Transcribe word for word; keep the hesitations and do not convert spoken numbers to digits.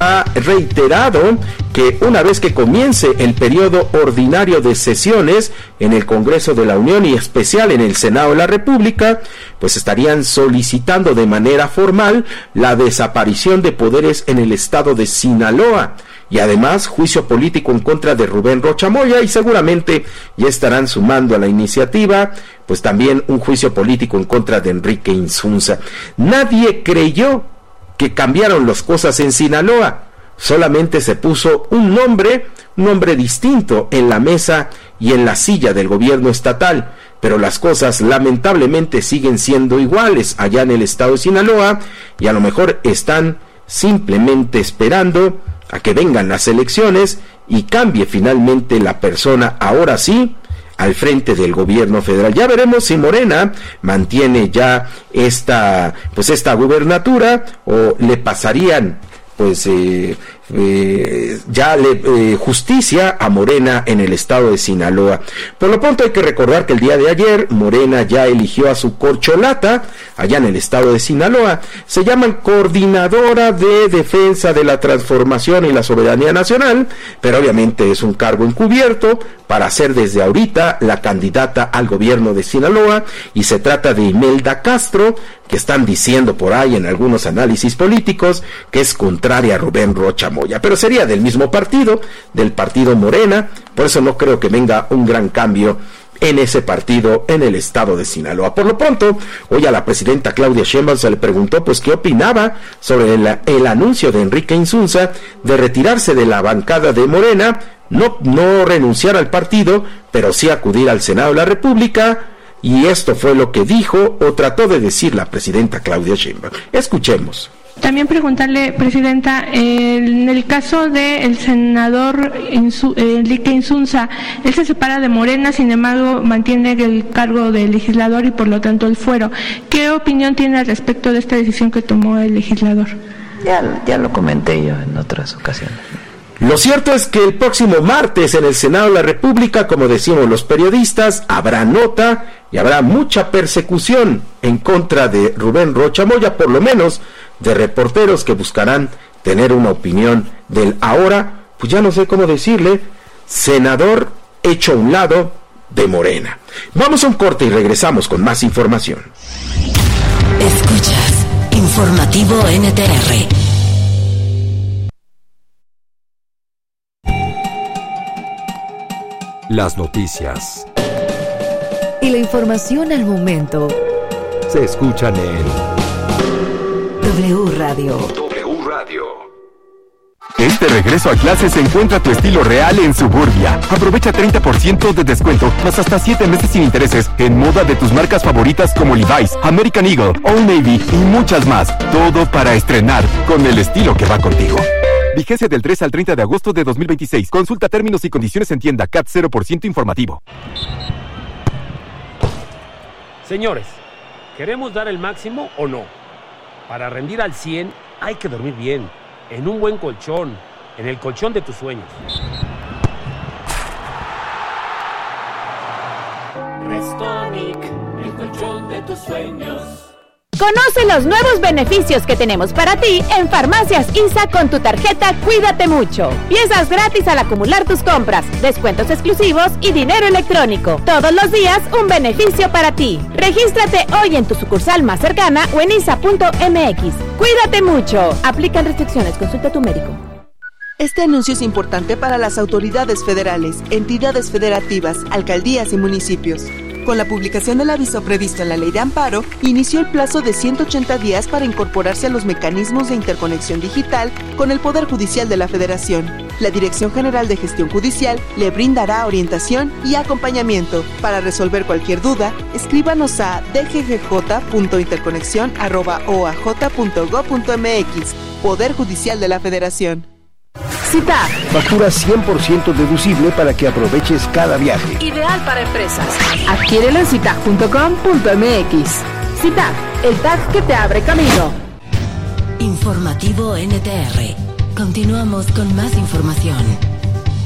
ha reiterado que una vez que comience el periodo ordinario de sesiones en el Congreso de la Unión y especial en el Senado de la República, pues estarían solicitando de manera formal la desaparición de poderes en el estado de Sinaloa y además juicio político en contra de Rubén Rocha Moya, y seguramente ya estarán sumando a la iniciativa pues también un juicio político en contra de Enrique Insunza. Nadie creyó que cambiaron las cosas en Sinaloa, solamente se puso un nombre, un nombre distinto en la mesa y en la silla del gobierno estatal, pero las cosas lamentablemente siguen siendo iguales allá en el estado de Sinaloa, y a lo mejor están simplemente esperando a que vengan las elecciones y cambie finalmente la persona, ahora sí, al frente del gobierno federal. Ya veremos si Morena mantiene ya esta, pues esta gubernatura, o le pasarían pues eh, eh, ya le eh, justicia a Morena en el estado de Sinaloa. Por lo pronto hay que recordar que el día de ayer Morena ya eligió a su corcholata allá en el estado de Sinaloa. Se llaman Coordinadora de Defensa de la Transformación y la Soberanía Nacional, pero obviamente es un cargo encubierto para ser desde ahorita la candidata al gobierno de Sinaloa, y se trata de Imelda Castro, que están diciendo por ahí en algunos análisis políticos que es contraria a Rubén Rocha Moya, pero sería del mismo partido, del partido Morena. Por eso no creo que venga un gran cambio en ese partido en el estado de Sinaloa. Por lo pronto, hoy a la presidenta Claudia Sheinbaum se le preguntó pues qué opinaba sobre el, el anuncio de Enrique Insunza de retirarse de la bancada de Morena, no, no renunciar al partido, pero sí acudir al Senado de la República. Y esto fue lo que dijo o trató de decir la presidenta Claudia Sheinbaum. Escuchemos. También preguntarle, presidenta, en el caso del senador Insu, Enrique Insunza, él se separa de Morena, sin embargo mantiene el cargo de legislador y por lo tanto el fuero. ¿Qué opinión tiene al respecto de esta decisión que tomó el legislador? Ya, ya lo comenté yo en otras ocasiones. Lo cierto es que el próximo martes en el Senado de la República, como decimos los periodistas, habrá nota y habrá mucha persecución en contra de Rubén Rocha Moya, por lo menos de reporteros que buscarán tener una opinión del ahora, pues ya no sé cómo decirle, senador hecho a un lado de Morena. Vamos a un corte y regresamos con más información. Escuchas Informativo N T R. Las noticias y la información al momento se escuchan en W Radio. W Radio. Este regreso a clases encuentra tu estilo real en Suburbia. Aprovecha treinta por ciento de descuento, más hasta siete meses sin intereses en moda de tus marcas favoritas como Levi's, American Eagle, Old Navy y muchas más. Todo para estrenar con el estilo que va contigo. Vigencia del tres al treinta de agosto de dos mil veintiséis. Consulta términos y condiciones en tienda. C A T cero por ciento informativo. Señores, ¿queremos dar el máximo o no? Para rendir al cien hay que dormir bien, en un buen colchón, en el colchón de tus sueños. Restonic, el colchón de tus sueños. Conoce los nuevos beneficios que tenemos para ti en Farmacias I S A con tu tarjeta Cuídate Mucho. Piezas gratis al acumular tus compras, descuentos exclusivos y dinero electrónico. Todos los días un beneficio para ti. Regístrate hoy en tu sucursal más cercana o en isa punto m x. Cuídate mucho. Aplican restricciones. Consulta a tu médico. Este anuncio es importante para las autoridades federales, entidades federativas, alcaldías y municipios. Con la publicación del aviso previsto en la Ley de Amparo, inició el plazo de ciento ochenta días para incorporarse a los mecanismos de interconexión digital con el Poder Judicial de la Federación. La Dirección General de Gestión Judicial le brindará orientación y acompañamiento. Para resolver cualquier duda, escríbanos a d g g j punto interconexión arroba o a j punto gob punto m x. Poder Judicial de la Federación. CITAP. Factura cien por ciento deducible para que aproveches cada viaje. Ideal para empresas. Adquiérelo en citag punto com punto m x. CITAP, el tag que te abre camino. Informativo N T R. Continuamos con más información.